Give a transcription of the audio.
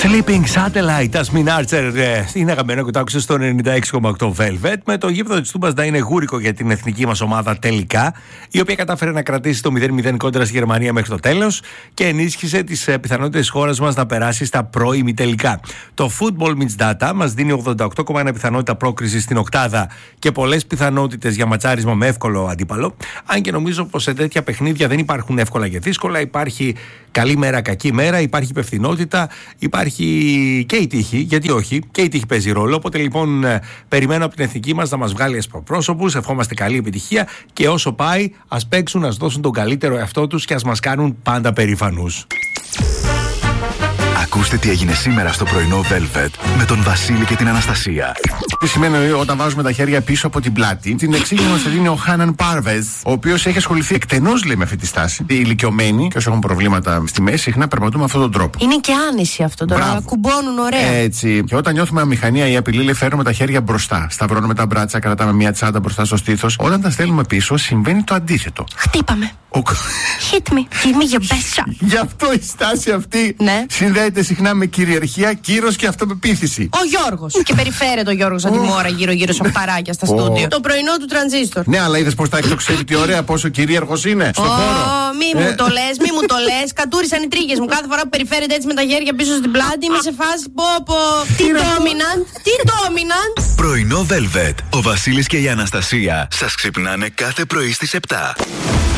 Sleeping Satellite, Asmin Archer, είναι αγαπημένο και το άκουσε στο 96,8 Velvet. Με το γήπεδο της Τούμπας να είναι γούρικο για την εθνική μας ομάδα τελικά, η οποία κατάφερε να κρατήσει το 0-0 κόντρα στη Γερμανία μέχρι το τέλος και ενίσχυσε τις πιθανότητες της χώρας μας να περάσει στα προ-ημιτελικά. Το Football Meets Data μας δίνει 88,1 πιθανότητα πρόκρισης στην οκτάδα και πολλές πιθανότητες για ματσάρισμα με εύκολο αντίπαλο. Αν και νομίζω πως σε τέτοια παιχνίδια δεν υπάρχουν εύκολα και δύσκολα, υπάρχει καλή μέρα, κακή μέρα, υπάρχει υπευθυνότητα, υπάρχει και η τύχη, γιατί όχι, και η τύχη παίζει ρόλο. Οπότε λοιπόν περιμένω από την εθνική μας να μας βγάλει εσπροπρόσωπους, ευχόμαστε καλή επιτυχία και όσο πάει ας παίξουν, ας δώσουν τον καλύτερο εαυτό τους και ας μας κάνουν πάντα περήφανους. Ακούστε τι έγινε σήμερα στο πρωινό Velvet με τον Βασίλη και την Αναστασία. Τι σημαίνει όταν βάζουμε τα χέρια πίσω από την πλάτη. Την εξήγηση μας δίνει ο Χάναν Πάρβεζ, ο οποίος έχει ασχοληθεί εκτενώς, λέει, με αυτή τη στάση. Οι ηλικιωμένοι και όσοι έχουν προβλήματα στη μέση συχνά περπατούν με αυτόν τον τρόπο. Είναι και άνεση αυτό τώρα. Μπράβο. Κουμπώνουν ωραία. Έτσι. Και όταν νιώθουμε αμηχανία ή απειλή, λέει, φέρνουμε τα χέρια μπροστά. Σταυρώνουμε τα μπράτσα, κρατάμε μια τσάντα μπροστά στο στήθος. Όταν τα στέλνουμε πίσω, συμβαίνει το αντίθετο. Χτύπαμε. Hit me. Give me your best shot. Γι' αυτό η στάση αυτή, ναι, συνδέεται συχνά με κυριαρχία, κύρος και αυτοπεποίθηση. Ο Γιώργος. Και περιφέρεται ο Γιώργος σαν τη μόρα γύρω-γύρω σε οχταράκια στα στούντιο. Το πρωινό του τρανζίστορ. Ναι, αλλά είδες πως τα εκτοξεύει, τι ωραία, πόσο κυρίαρχος είναι στον χώρο. Μη μου το λες, μη μου το λες. Κατούρισαν οι τρίχες μου κάθε φορά που περιφέρεται έτσι με τα χέρια πίσω στην πλάτη. Είμαι σε φάση πω. Τι dominant, τι dominant. Πρωινό Velvet. Ο Βασίλης και η Αναστασία σας ξυπνάνε κάθε πρωί στις 7.